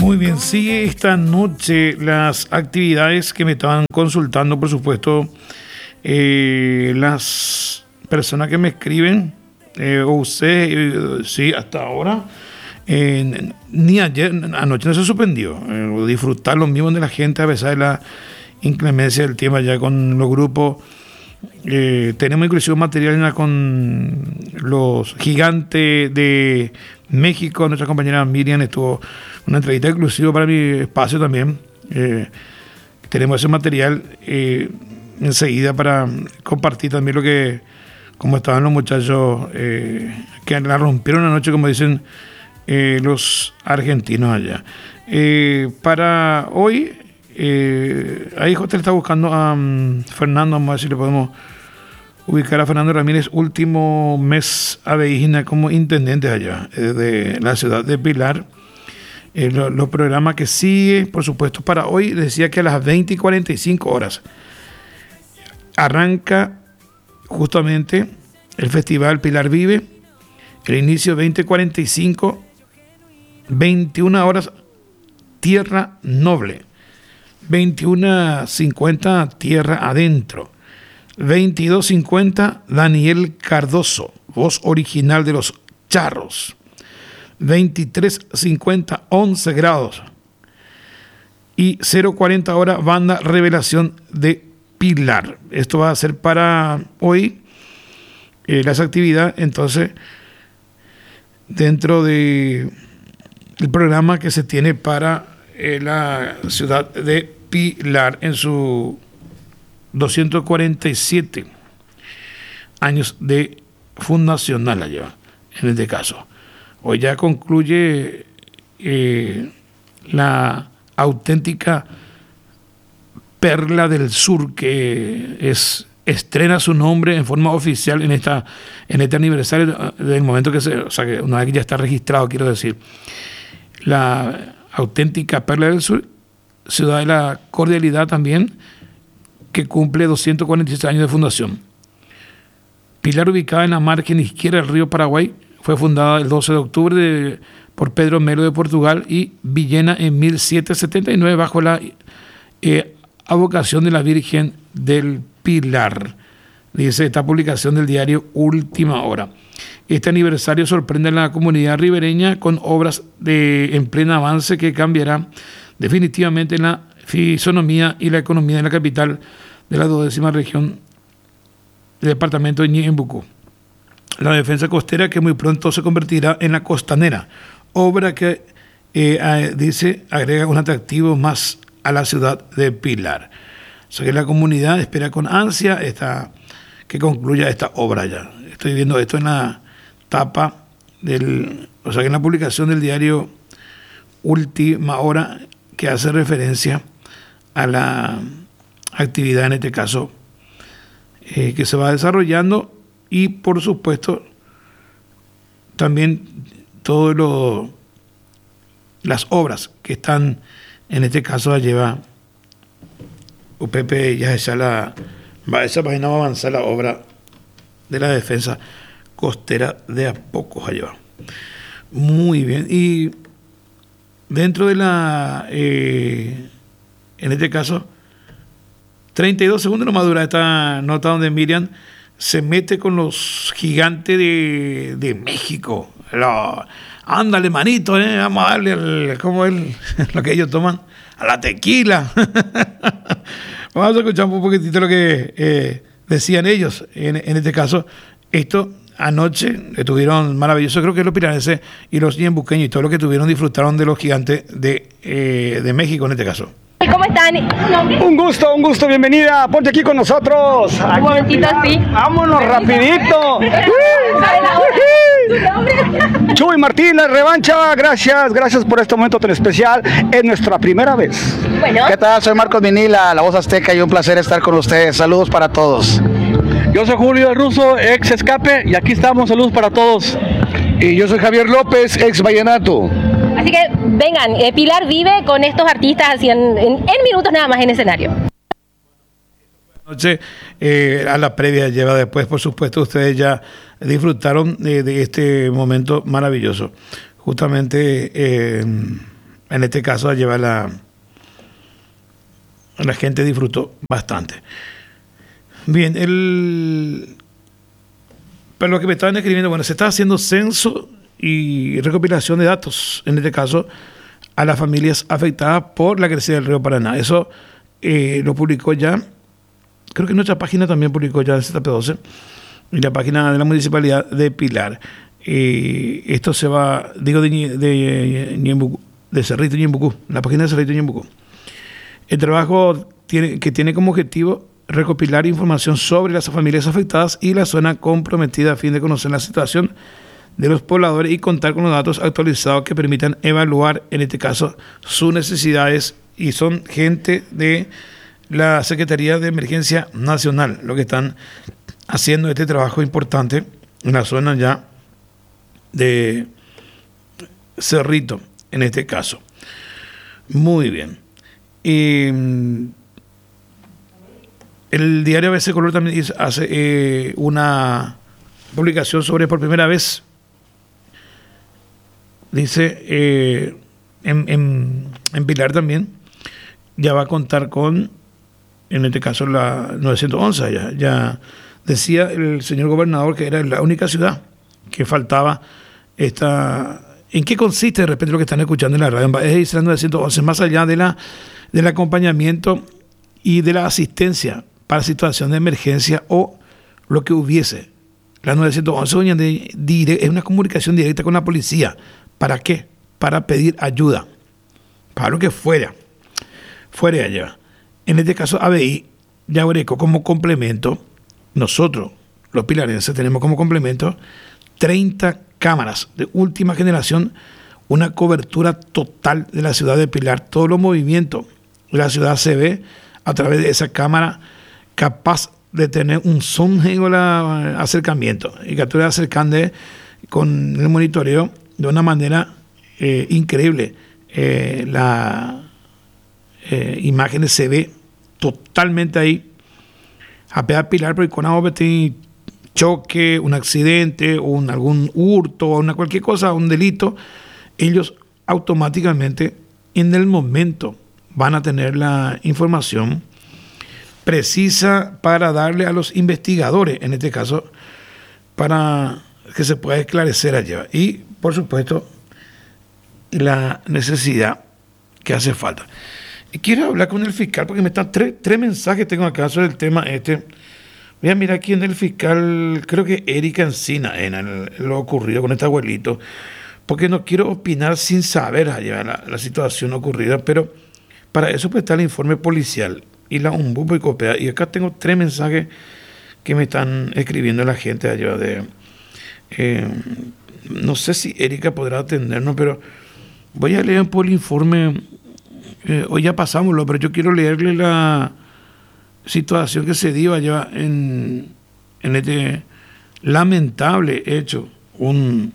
Muy bien, sigue esta noche las actividades que me estaban consultando, por supuesto, las personas que me escriben, o usted, sí, hasta ahora, ni ayer, anoche no se suspendió, disfrutar lo mismo de la gente a pesar de la inclemencia del tiempo ya con los grupos. Tenemos inclusive material con los gigantes de México. Nuestra compañera Miriam estuvo una entrevista exclusiva para mi espacio también. Tenemos ese material enseguida para compartir también cómo estaban los muchachos que la rompieron anoche, como dicen los argentinos allá. Para hoy, ahí José está buscando a Fernando. Vamos a ver si le podemos ubicar a Fernando Ramírez, último mes aveígena como intendente allá de la ciudad de Pilar. Los programas que sigue, por supuesto, para hoy, decía que a las 20:45 arranca justamente el Festival Pilar Vive. El inicio 20:45, 21 Tierra Noble. 21:50 Tierra Adentro. 22:50 Daniel Cardoso, voz original de Los Charros. 23:50 11 grados. Y 0:40 Banda Revelación de Pilar. Esto va a ser para hoy las actividades, entonces, dentro de el programa que se tiene para la ciudad de Pilar en su 247 años de fundacional allá, en este caso. Hoy ya concluye la auténtica Perla del Sur, que estrena su nombre en forma oficial en este aniversario del momento o sea, que una vez que ya está registrado, quiero decir, la auténtica Perla del Sur, ciudad de la cordialidad también, que cumple 246 años de fundación. Pilar, ubicada en la margen izquierda del río Paraguay, fue fundada el 12 de octubre por Pedro Melo de Portugal y Villena en 1779 bajo la advocación de la Virgen del Pilar, dice esta publicación del diario Última Hora. Este aniversario sorprende a la comunidad ribereña con obras en pleno avance que cambiará definitivamente la fisonomía y la economía de la capital de la 12ª región del departamento de Ñeembucú. La defensa costera, que muy pronto se convertirá en la costanera, obra que dice agrega un atractivo más a la ciudad de Pilar. O sea que la comunidad espera con ansia que concluya esta obra ya. Estoy viendo esto en la tapa o sea que en la publicación del diario Última Hora, que hace referencia a la actividad, en este caso, que se va desarrollando, y por supuesto también todas las obras que están, en este caso la lleva UPP, ya esa página va a avanzar la obra de la defensa costera de a pocos allá. Muy bien, y dentro de en este caso, 32 segundos nomás dura esta nota donde Miriam se mete con los gigantes de México. Ándale, manito, vamos a darle lo que ellos toman, a la tequila. Vamos a escuchar un poquitito lo que decían ellos. En este caso, esto anoche estuvieron maravillosos. Creo que los pilarenses y los ñembuqueños y todo lo que disfrutaron de los gigantes de México en este caso. ¿Cómo están? Un gusto, bienvenida, ponte aquí con nosotros. Un momentito, sí. Vámonos rapidito. Chuy Martín, la revancha, gracias por este momento tan especial, es nuestra primera vez. Bueno. ¿Qué tal? Soy Marcos Vinila, la voz azteca, y un placer estar con ustedes. Saludos para todos. Yo soy Julio el Ruso, ex Escape, y aquí estamos, saludos para todos. Y yo soy Javier López, ex Vallenato. Así que vengan, Pilar vive con estos artistas así en minutos nada más en escenario. Noche, a la previa lleva después, por supuesto, ustedes ya disfrutaron de este momento maravilloso. Justamente en este caso lleva la gente disfrutó bastante. Bien, pero lo que me estaban escribiendo, bueno, se está haciendo censo y recopilación de datos, en este caso, a las familias afectadas por la crecida del río Paraná. Eso lo publicó ya, creo que nuestra página también publicó ya en ZP12, y la página de la Municipalidad de Pilar. Esto se va, digo, de Cerrito Ñembucú, la página de Cerrito Ñembucú. El trabajo tiene como objetivo recopilar información sobre las familias afectadas y la zona comprometida a fin de conocer la situación de los pobladores y contar con los datos actualizados que permitan evaluar, en este caso, sus necesidades, y son gente de la Secretaría de Emergencia Nacional lo que están haciendo este trabajo importante en la zona ya de Cerrito, en este caso. Muy bien. El diario ABC Color también hace una publicación sobre por primera vez. Dice, en Pilar también, ya va a contar con, en este caso, la 911. Ya decía el señor gobernador que era la única ciudad que faltaba esta. ¿En qué consiste de repente lo que están escuchando en la radio? Es la 911, más allá del acompañamiento y de la asistencia para situación de emergencia o lo que hubiese. La 911 es una comunicación directa con la policía. ¿Para qué? Para pedir ayuda. Para lo que fuera allá. En este caso, ABI, Yaguareco, como complemento, nosotros, los pilarenses, tenemos como complemento 30 cámaras de última generación, una cobertura total de la ciudad de Pilar. Todos los movimientos de la ciudad se ve a través de esa cámara, capaz de tener un sonido acercamiento y captura de acercande con el monitoreo de una manera increíble. La imágenes se ve totalmente ahí. A Pilar, pero con algo choque, un accidente, o algún hurto, o cualquier cosa, un delito, ellos automáticamente en el momento van a tener la información precisa para darle a los investigadores, en este caso, para que se pueda esclarecer allá. Y, por supuesto, la necesidad que hace falta. Y quiero hablar con el fiscal porque me están tres mensajes tengo acá sobre el tema este. Voy a mirar aquí en el fiscal, creo que Erika Encina, en lo ocurrido con este abuelito, porque no quiero opinar sin saber allá la situación ocurrida, pero para eso pues está el informe policial y la UNBUP y COPEA. Y acá tengo 3 mensajes que me están escribiendo la gente allá no sé si Erika podrá atendernos, pero voy a leer por el informe. Hoy ya pasámoslo, pero yo quiero leerle la situación que se dio allá en este lamentable hecho, un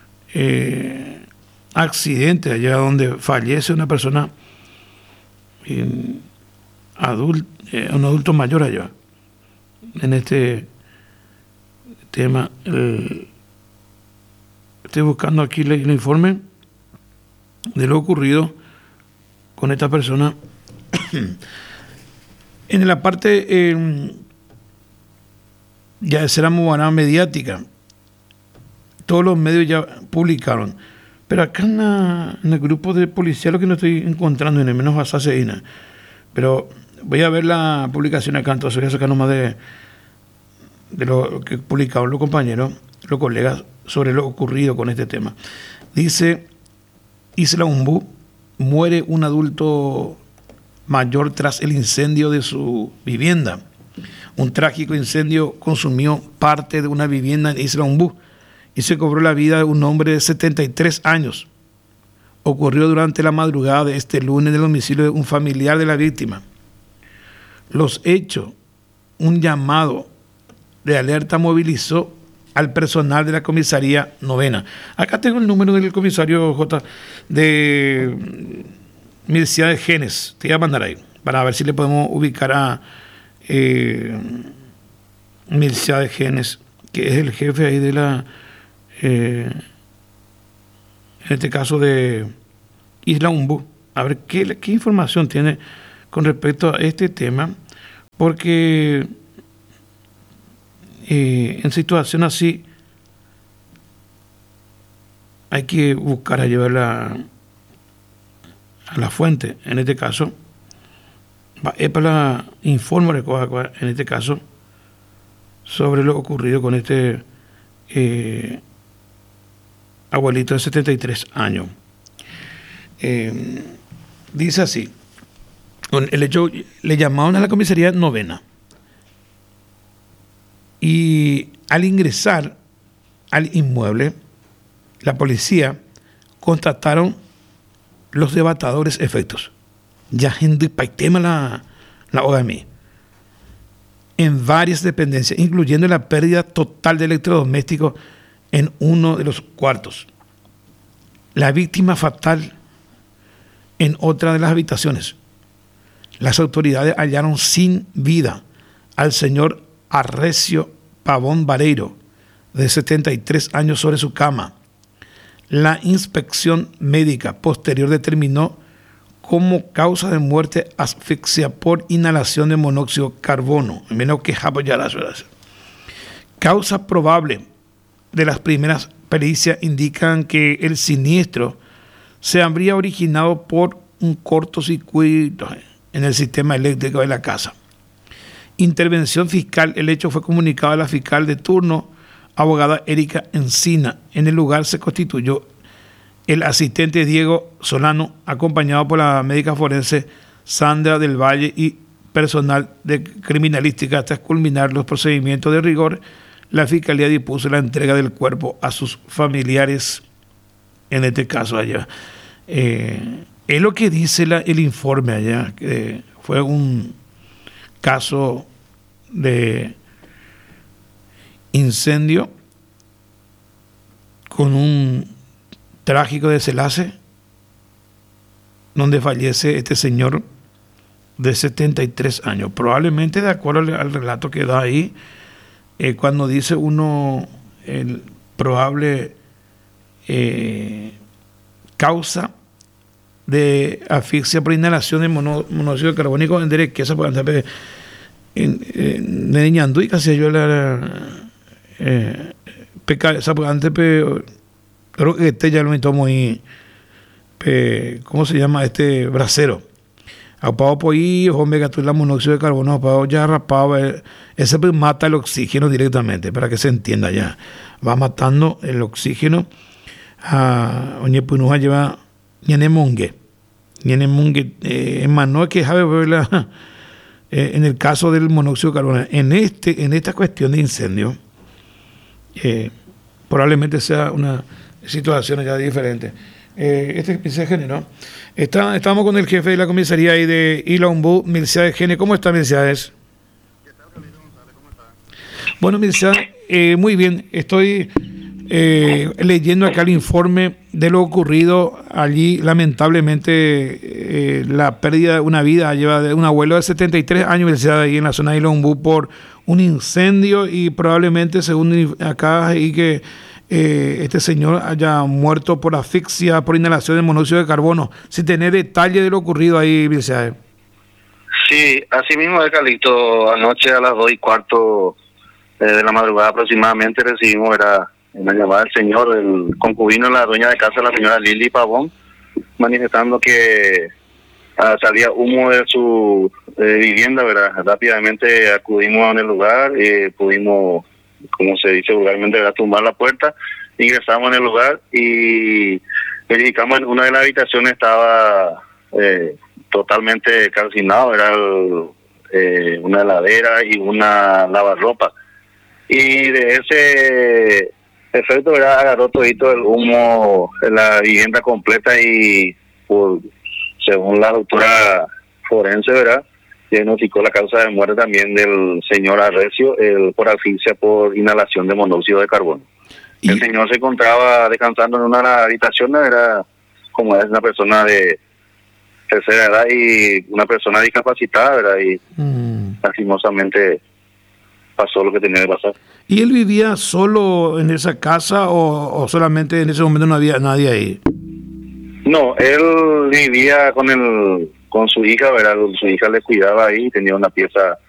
accidente allá donde fallece una persona, un adulto mayor allá. En este tema, estoy buscando aquí el informe de lo ocurrido con esta persona. En la parte ya será muy mediática, todos los medios ya publicaron, pero acá en el grupo de policía lo que no estoy encontrando, en el menos Basaseína, pero voy a ver la publicación acá, entonces voy a sacar nomás de lo que publicaron los compañeros, los colegas, sobre lo ocurrido con este tema. Dice: Isla Umbú, muere un adulto mayor tras el incendio de su vivienda. Un trágico incendio consumió parte de una vivienda en Isla Umbú y se cobró la vida de un hombre de 73 años. Ocurrió durante la madrugada de este lunes en el domicilio de un familiar de la víctima. Los hechos, un llamado de alerta movilizó al personal de la comisaría 9. Acá tengo el número del comisario J de Mircea de Genes, te voy a mandar ahí, para ver si le podemos ubicar a Mircea de Genes, que es el jefe ahí de la, en este caso de Isla Umbú, a ver qué información tiene con respecto a este tema, porque en situación así hay que buscar a llevarla a la fuente. En este caso, es para informe en este caso sobre lo ocurrido con este abuelito de 73 años. Dice así: el hecho, le llamaron a la comisaría novena y al ingresar al inmueble, la policía constataron los devastadores efectos. Ya gente paitema la OMI en varias dependencias, incluyendo la pérdida total de electrodomésticos en uno de los cuartos. La víctima fatal en otra de las habitaciones. Las autoridades hallaron sin vida al señor Arrecio Pavón Vareiro, de 73 años, sobre su cama. La inspección médica posterior determinó como causa de muerte asfixia por inhalación de monóxido de carbono. Menos que causa probable de las primeras pericias indican que el siniestro se habría originado por un cortocircuito en el sistema eléctrico de la casa. Intervención fiscal. El hecho fue comunicado a la fiscal de turno, abogada Erika Encina. En el lugar se constituyó el asistente Diego Solano, acompañado por la médica forense Sandra del Valle y personal de criminalística. Hasta culminar los procedimientos de rigor, la fiscalía dispuso la entrega del cuerpo a sus familiares, en este caso allá. Es lo que dice el informe allá, que fue un caso de incendio con un trágico desenlace, donde fallece este señor de 73 años. Probablemente, de acuerdo al relato que da ahí, cuando dice uno el probable causa de asfixia por inhalación de monóxido carbónico en derequeza, por ejemplo, en Ñandú, y casi yo antes, creo que este ya lo tomo ahí, ¿cómo se llama? Este bracero. Apagado por ahí, hombre, que la monóxido de carbono, apagado ya rapado, ese pues mata el oxígeno directamente, para que se entienda ya. Va matando el oxígeno. Oñe Punuja lleva Ñenemungue, hermano, que sabe verla. En el caso del monóxido de carbono, en esta cuestión de incendio, probablemente sea una situación ya diferente. Se generó. Estamos con el jefe de la comisaría ahí de Isla Umbú, Milciades Gene. ¿Cómo está, Milciades? Bueno, Milciades, muy bien. Estoy leyendo acá el informe de lo ocurrido allí. Lamentablemente, la pérdida de una vida lleva de un abuelo de 73 años, Milciades, ahí en la zona de Isla Umbú, por un incendio, y probablemente, según acá, y que este señor haya muerto por asfixia, por inhalación de monóxido de carbono. Si tenés detalle de lo ocurrido ahí, Vilsae. Sí, así mismo es, Calixto. Anoche a las 2:15 de la madrugada aproximadamente recibimos una llamada del señor, el concubino de la dueña de casa, la señora Lili Pavón, manifestando que salía humo de su vivienda, ¿verdad? Rápidamente acudimos en el lugar, pudimos, como se dice vulgarmente, tumbar la puerta, ingresamos en el lugar y verificamos en una de las habitaciones estaba totalmente calcinado, era una heladera y una lavarropa, y de ese efecto agarró todito el humo en la vivienda completa, y según la doctora forense, ¿verdad?, diagnosticó la causa de muerte también del señor Arrecio por asfixia por inhalación de monóxido de carbono. ¿Y? El señor se encontraba descansando en una de las habitaciones, era como es una persona de tercera edad y una persona discapacitada, ¿verdad? Y lastimosamente pasó lo que tenía que pasar. ¿Y él vivía solo en esa casa o solamente en ese momento no había nadie ahí? No, él vivía con su hija, ¿verdad? Su hija le cuidaba ahí, tenía una pieza